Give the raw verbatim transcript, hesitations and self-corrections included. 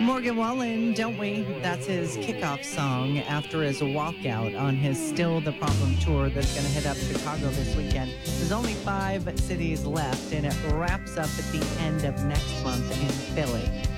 Morgan Wallen, don't we? That's his kickoff song after his walkout on his Still the Problem tour that's going to hit up Chicago this weekend. There's only five cities left, and it wraps up at the end of next month in Philly.